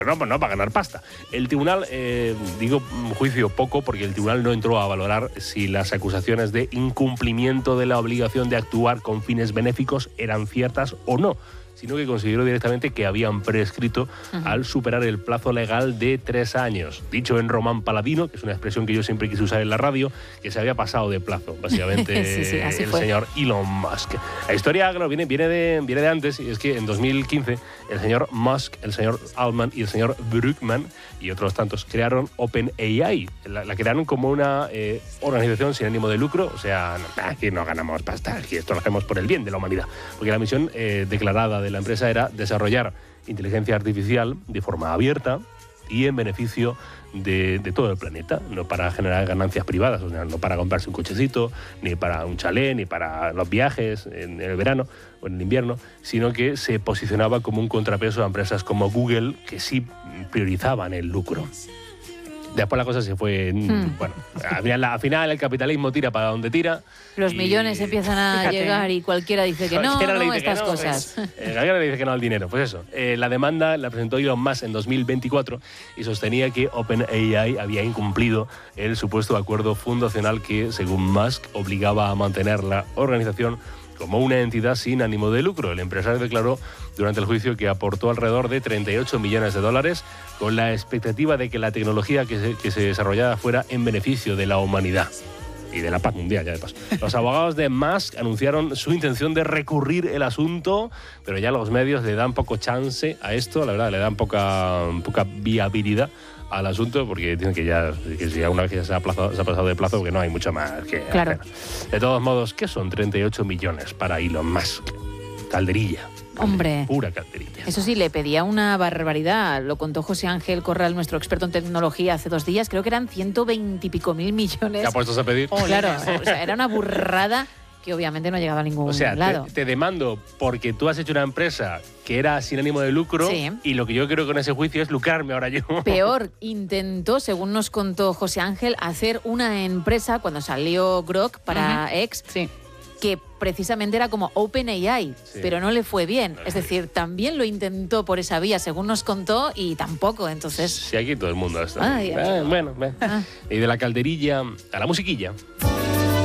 No, pues no, para ganar pasta. El tribunal, digo juicio poco, porque el tribunal no entró a valorar si las acusaciones de incumplimiento de la obligación de actuar con fines benéficos eran ciertas o no, sino que consideró directamente que habían prescrito al superar el plazo legal de 3 años. Dicho en román paladino, que es una expresión que yo siempre quise usar en la radio, que se había pasado de plazo, básicamente, sí, así el fue. señor Elon Musk. La historia, claro, viene de antes, y es que en 2015 el señor Musk, el señor Altman y el señor Brookman y otros tantos crearon OpenAI. La crearon como una organización sin ánimo de lucro, o sea, aquí no ganamos pasta, aquí esto lo hacemos por el bien de la humanidad, porque la misión declarada de la empresa era desarrollar inteligencia artificial de forma abierta y en beneficio de todo el planeta, no para generar ganancias privadas, o sea, no para comprarse un cochecito, ni para un chalet, ni para los viajes en el verano o en el invierno, sino que se posicionaba como un contrapeso a empresas como Google, que sí priorizaban el lucro. Después la cosa se fue... Bueno, al final el capitalismo tira para donde tira. Los millones empiezan a llegar y cualquiera dice que no, estas cosas. Cualquiera le dice que no al dinero. Pues eso, la demanda la presentó Elon Musk en 2024 y sostenía que OpenAI había incumplido el supuesto acuerdo fundacional que, según Musk, obligaba a mantener la organización como una entidad sin ánimo de lucro. El empresario declaró durante el juicio que aportó alrededor de $38 millones con la expectativa de que la tecnología que se desarrollara fuera en beneficio de la humanidad y de la paz mundial, ya de paso. Los abogados de Musk anunciaron su intención de recurrir el asunto, pero ya los medios le dan poco chance a esto, la verdad, le dan poca viabilidad al asunto, porque dicen que ya una vez que se ha pasado de plazo, que no hay mucho más que hacer. De todos modos, ¿qué son 38 millones para Elon Musk? Calderilla. Hombre, pura calderilla. Eso sí, le pedía una barbaridad. Lo contó José Ángel Corral, nuestro experto en tecnología, hace 2 días. Creo que eran 120 y pico mil millones. ¿Ya puestos a pedir? Claro, o sea, era una burrada que obviamente no llegaba a ningún lado. Te demando porque tú has hecho una empresa que era sin ánimo de lucro, sí, y lo que yo creo con ese juicio es lucrarme ahora yo. Peor, intentó, según nos contó José Ángel, hacer una empresa cuando salió Grok para X, que precisamente era como OpenAI, pero no le fue bien. Es decir, también lo intentó por esa vía, según nos contó, y tampoco, entonces... Sí, aquí todo el mundo está. Bueno, y de la calderilla a la musiquilla.